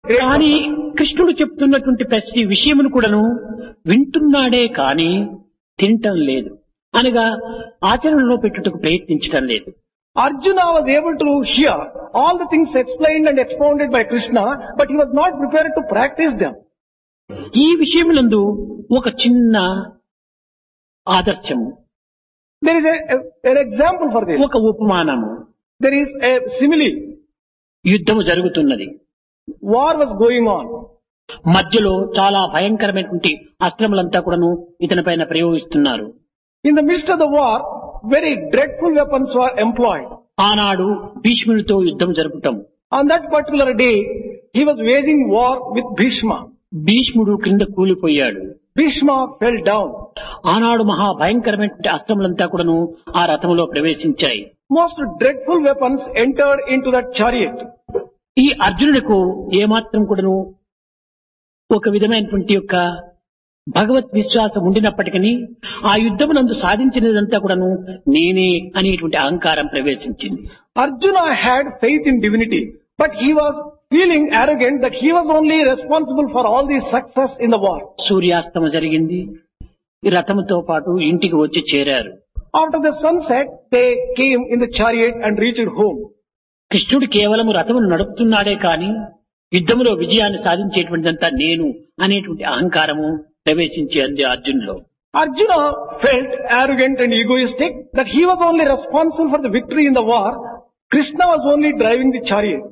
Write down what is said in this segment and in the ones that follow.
కానీ కృష్ణుడు చెప్తున్నటువంటి ప్రతి విషయమును కూడాను వింటున్నాడే కానీ తింటం లేదు అనగా ఆచరణలో పెట్టుటకు ప్రయత్నించడం లేదు. Arjuna was able to hear all the things explained and expounded by Krishna, but he was not prepared to practice them. ఈ విషయములందు ఒక చిన్న ఆదర్శము, There is an example for this. ఒక ఉపమానము. There is a simile. యుద్ధము జరుగుతున్నది. War was going on. మధ్యలో చాలా భయంకరమైనటువంటి అస్త్రములంతా కూడాను ఇతని పైన ప్రయోగిస్తున్నారు. In the midst of the war, very dreadful weapons were employed. ఆనాడు భీష్ముడితో యుద్ధం జరుపుతాం. On that particular day, he was waging war with Bhishma. భీష్ముడు క్రింద కూలిపోయాడు. Bhishma fell down. ఆనాడు మహా భయంకరమైనటువంటి అస్త్రములంతా కూడాను ఆ రథంలో ప్రవేశించాయి. Most dreadful weapons entered into that chariot. ఈ అర్జునుడికు ఏమాత్రం కూడాను ఒక విధమైనటువంటి యొక్క భగవత్ విశ్వాసం ఉండినప్పటికీ ఆ యుద్ధమునందు సాధించినదంతా కూడాను నేనే అనేటువంటి అహంకారం ప్రవేశించింది. Arjuna had faith in divinity, but he was feeling arrogant that he was only responsible for all the success in the war. సూర్యాస్తమ జరిగింది. ఈ రథముతో పాటు ఇంటికి వచ్చి చేరారు. After the sunset, they came in the chariot and reached home. కృష్ణుడు కేవలం రథమును నడుపుతున్నాడే కాని యుద్ధములో విజయాన్ని సాధించేటువంటిదంతా నేను అనేటువంటి అహంకారము ప్రవేశించేది అర్జునులో. Arjuna felt arrogant and egoistic that he was only responsible for the victory in the war. Krishna was only driving the chariot.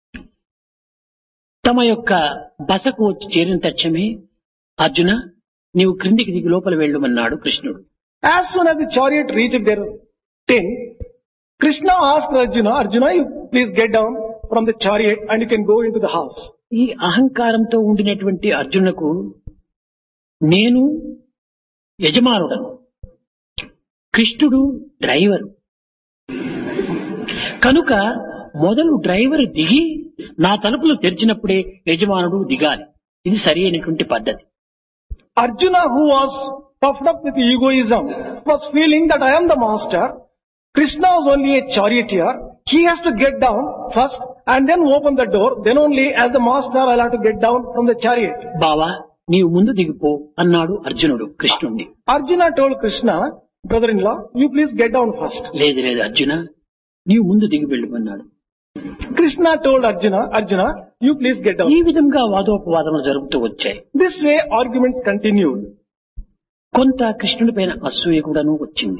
తమ యొక్క బసకు వచ్చి చేరిన తక్షణమే అర్జున నీవు క్రిందికి దిగి లోపల వెళ్ళమన్నాడు కృష్ణుడు. As soon as the chariot reached their tent, Krishna asked Arjuna, Arjuna, you please get down from the chariot and you can go into the house. ఈ అహంకారంతో ఉండినటువంటి అర్జునుకు నేను యజమానుడను, కృష్ణుడు డ్రైవరు కనుక మొదలు డ్రైవర్ దిగి నా తలుపులు తెరిచినప్పుడే యజమానుడు దిగాలి. ఇది సరి అయినటువంటి పద్ధతి. Arjuna, who was puffed up with egoism, was feeling that I am the master. Krishna was only a charioteer. He has to get down first and then open the door. Then only as the master I'll have to get down from the chariot. బావా నీవు ముందు దిగిపో అన్నాడు అర్జునుడు కృష్ణుణ్ణి. Arjuna told Krishna, brother-in-law, you please get down first. లేదు లేదు అర్జున నీవు ముందు దిగి వెళ్ళమన్నాడు. Krishna told Arjuna, Arjuna, you please get down. ఈ విధంగా వాదోపవాదములు జరుగుతూ వచ్చాయి. This way arguments continued. కొంత కృష్ణుడి పైన అసూయ కూడాను వచ్చింది.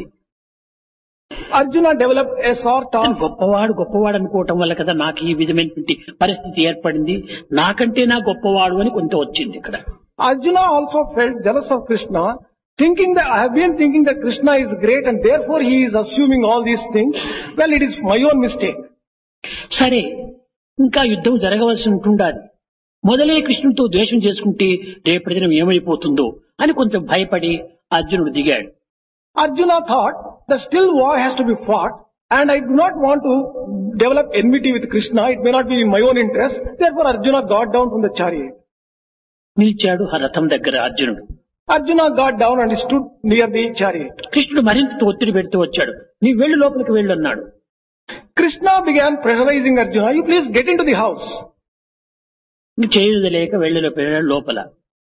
Arjuna developed a sort of గొప్పవాడు అనుకోవటం వల్ల కదా నాకు ఈ విధమైనటువంటి పరిస్థితి ఏర్పడింది, నాకంటే నా గొప్పవాడు అని కొంత వచ్చింది ఇక్కడ. Arjuna also felt jealous of Krishna, thinking that I have been thinking that Krishna is great and therefore he is assuming all these things. Well, it is my own mistake. సరే ఇంకా యుద్ధం జరగవలసి ఉంటుండాలి, మొదలే కృష్ణుడితో ద్వేషం చేసుకుంటే రేపటి దినం ఏమైపోతుందో అని కొంచెం భయపడి అర్జునుడు దిగాడు. Arjuna thought that still war has to be fought and I do not want to develop enmity with Krishna. It may not be in my own interest. Therefore Arjuna got down from the chariot. నిలిచాడు ఆ రథం దగ్గర అర్జునుడు. Arjuna got down and stood near the chariot. కృష్ణుడు మరింత ఒత్తిడి పెడుతూ వచ్చాడు. నీ వెళ్ళు లోపలికి వెళ్ళు అన్నాడు. Krishna began pressurizing Arjuna, you please get into the house. చేయలేక వెళ్ళి లోపల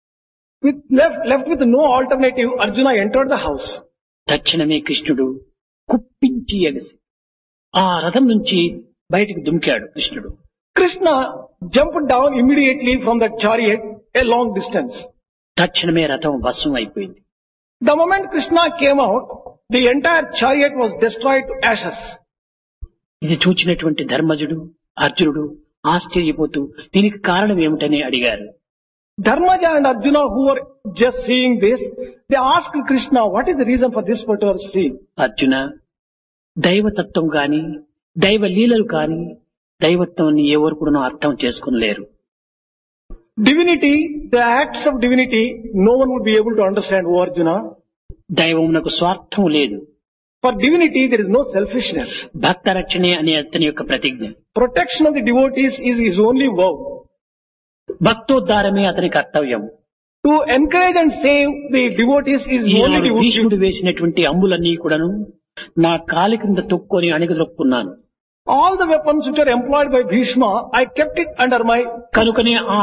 Left with no alternative, Arjuna entered the house. తక్షణమే కృష్ణుడు కుప్పించి ఎగసి ఆ రథం నుంచి బయటికి దుమికాడు కృష్ణుడు. Krishna jumped down immediately from that chariot a long distance. తక్షణమే రథం భస్మం అయిపోయింది. The moment Krishna came out, the entire chariot was destroyed to ashes. ఇది చూచినటువంటి ధర్మజుడు అర్జునుడు ఆశ్చర్యపోతూ దీనికి కారణం ఏమిటని అడిగారు. Dharmaja and Arjuna, who were just seeing this, they asked Krishna, what is the reason for this particular scene? Arjuna, దైవతత్వం కాని దైవ లీలలు కాని దైవత్వాన్ని ఎవరు కూడా అర్థం చేసుకోలేరు. Divinity, the acts of divinity, no one would be able to understand, O Arjuna. దైవమునకు స్వార్థం లేదు. For divinity, there is no selfishness. భక్త రక్షణే అనే అతని యొక్క ప్రతిజ్ఞ. Protection of the devotees is his only vow. భక్తోద్ధారమే అతని కర్తవ్యం. To encourage and save the devotees is only devotees. భీష్ముడు వేసినటువంటి అంబులన్నీ కూడాను నా కాలి కింద తొక్కుని అణిగదొక్కున్నాను. All the weapons which are employed by Bhishma, I kept it under my. కనుకనే ఆ